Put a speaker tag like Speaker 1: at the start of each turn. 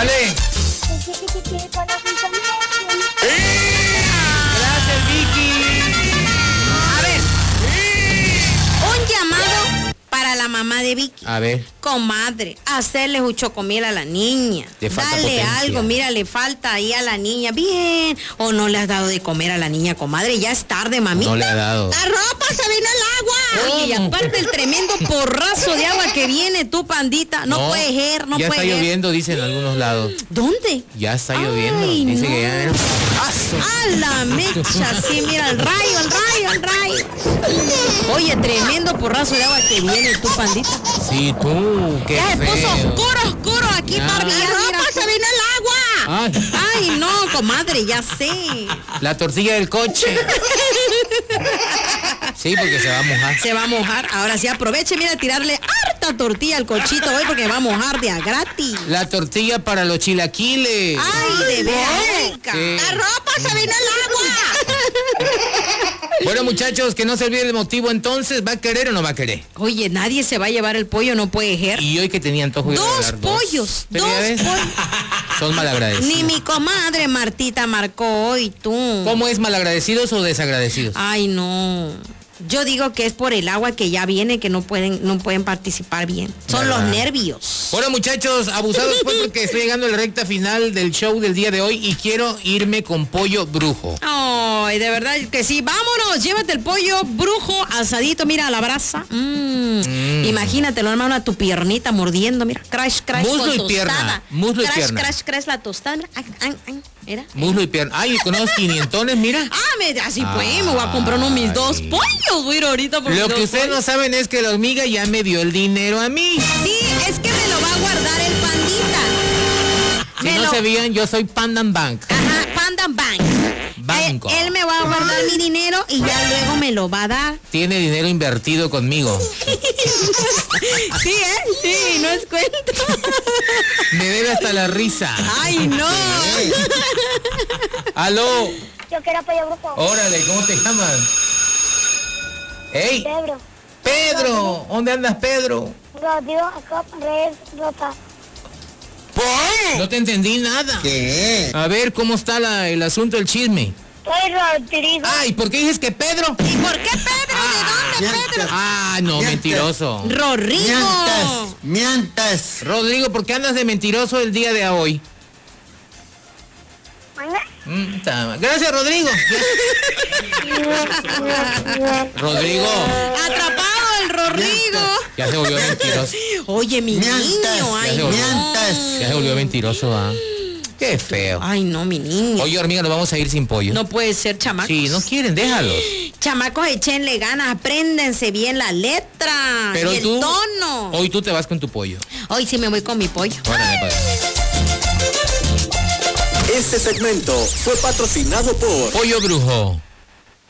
Speaker 1: Dale. Gracias, Vicky.
Speaker 2: A ver, un llamado para la mamá de Vicky.
Speaker 1: A ver.
Speaker 2: Comadre, hacerle un chocomiel a la niña.
Speaker 1: Le falta
Speaker 2: Dale
Speaker 1: potencia.
Speaker 2: algo, mira, le falta ahí a la niña. Bien. O no le has dado de comer a la niña, comadre. Ya es tarde, mami.
Speaker 1: No le ha dado.
Speaker 2: La ropa se vino el agua. Oye, y aparte el tremendo porrazo de agua que viene, tu pandita. No puede ser, no
Speaker 1: ya
Speaker 2: puede
Speaker 1: está
Speaker 2: ser.
Speaker 1: lloviendo, dicen en algunos lados.
Speaker 2: ¿Dónde?
Speaker 1: Ya está lloviendo.
Speaker 2: Ay,
Speaker 1: Dice
Speaker 2: no.
Speaker 1: que ya.
Speaker 2: A la mecha, sí, mira, el rayo. Oye, tremendo porrazo de agua que viene, tu pandita.
Speaker 1: Sí, tú, qué
Speaker 2: Ya se puso
Speaker 1: feo.
Speaker 2: oscuro aquí,
Speaker 1: Ya.
Speaker 2: Barbie. Ya, mira, se vino el agua.
Speaker 1: Ay,
Speaker 2: Ay, no, comadre, ya sé.
Speaker 1: la tortilla del coche. Sí, porque se va a mojar.
Speaker 2: Se va a mojar. Ahora sí, aproveche, mira, tirarle harta tortilla al cochito hoy porque va a mojar de a gratis.
Speaker 1: La tortilla para los chilaquiles.
Speaker 2: Ay, de veras.
Speaker 1: Sí.
Speaker 2: La ropa se vino el agua.
Speaker 1: Bueno, muchachos, que no se olvide el motivo entonces. ¿Va a querer o no va a querer?
Speaker 2: Oye, nadie se va a llevar el pollo, no puede ser.
Speaker 1: Y hoy que tenía antojo de
Speaker 2: Dos
Speaker 1: regalar
Speaker 2: pollos,
Speaker 1: ¿Pero
Speaker 2: dos
Speaker 1: ya ves?
Speaker 2: pollos.
Speaker 1: Son malagradecidos.
Speaker 2: Ni mi comadre Martita marcó hoy, tú.
Speaker 1: ¿Cómo es, malagradecidos o desagradecidos?
Speaker 2: Ay, no. Yo digo que es por el agua que ya viene que no pueden participar bien. Son
Speaker 1: ¿Verdad?
Speaker 2: los nervios.
Speaker 1: Bueno, muchachos, abusados pues porque estoy llegando a la recta final del show del día de hoy y quiero irme con pollo brujo.
Speaker 2: Ay, de verdad que sí. Vámonos, llévate el pollo brujo asadito, mira, a la brasa. Imagínatelo, hermano, a tu piernita mordiendo, mira. Crash,
Speaker 1: Muslo
Speaker 2: con
Speaker 1: y pierna,
Speaker 2: tostada.
Speaker 1: muslo y
Speaker 2: crash,
Speaker 1: pierna.
Speaker 2: Crash, la tostada. Mira.
Speaker 1: Muslo y pierna. Ay, con unos 500, mira.
Speaker 2: Así pues, me voy a comprar uno mis dos pollos. Voy a ir ahorita por
Speaker 1: Lo
Speaker 2: mis
Speaker 1: que
Speaker 2: dos
Speaker 1: ustedes
Speaker 2: pollos.
Speaker 1: no saben es que la hormiga ya me dio el dinero a mí.
Speaker 2: Sí, es que me lo va a guardar el pandita.
Speaker 1: Si no se veían, yo soy Pandan Bank.
Speaker 2: Ajá, Panda Bank.
Speaker 1: Banco.
Speaker 2: Él me va a guardar mi dinero y ya luego me lo va a dar.
Speaker 1: Tiene dinero invertido conmigo.
Speaker 2: Sí, sí, no es cuento.
Speaker 1: Me debe hasta la risa.
Speaker 2: Ay, no.
Speaker 1: Aló.
Speaker 3: Yo quiero pollo brujo.
Speaker 1: Órale, ¿cómo te llamas? ¡Ey!
Speaker 3: Pedro.
Speaker 1: Pedro, ¿dónde andas, Pedro?
Speaker 3: Rodrigo, acá, red, rota.
Speaker 1: No te entendí nada.
Speaker 4: ¿Qué?
Speaker 1: A ver, ¿cómo está el asunto del chisme?
Speaker 3: Soy Rodrigo.
Speaker 1: Ay, ¿por qué dices que Pedro?
Speaker 2: ¿Y por qué Pedro? ¿De dónde Pedro?
Speaker 1: Ah, no,
Speaker 4: Mientes.
Speaker 1: mentiroso.
Speaker 2: Rodrigo.
Speaker 4: Mientas.
Speaker 1: Rodrigo, ¿por qué andas de mentiroso el día de hoy? Gracias, Rodrigo. Rodrigo.
Speaker 2: Atrapado el Rodrigo.
Speaker 1: Ya se volvió mentiroso.
Speaker 2: Oye, mi
Speaker 4: Mientas,
Speaker 2: niño. Ay, no.
Speaker 4: mientas.
Speaker 1: Ya se volvió mentiroso, ¿ah? Qué feo.
Speaker 2: Ay, no, mi niño.
Speaker 1: Oye, hormiga, nos vamos a ir sin pollo.
Speaker 2: No puede ser, chamacos.
Speaker 1: Sí, no quieren, déjalos.
Speaker 2: Chamacos, échenle ganas, apréndense bien la letra
Speaker 1: Pero
Speaker 2: y el
Speaker 1: tú,
Speaker 2: tono.
Speaker 1: hoy tú te vas con tu pollo.
Speaker 2: Hoy sí me voy con mi pollo.
Speaker 1: Órale, padre.
Speaker 5: Este segmento fue patrocinado por
Speaker 1: Pollo Brujo.